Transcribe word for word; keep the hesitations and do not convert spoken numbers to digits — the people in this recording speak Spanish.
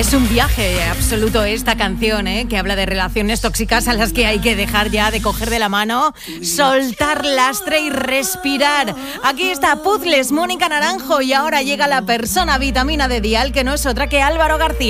Es un viaje absoluto esta canción, ¿eh? Que habla de relaciones tóxicas a las que hay que dejar ya de coger de la mano, soltar lastre y respirar. Aquí está Puzzles, Mónica Naranjo, y ahora llega la persona vitamina de Dial, que no es otra que Álvaro García.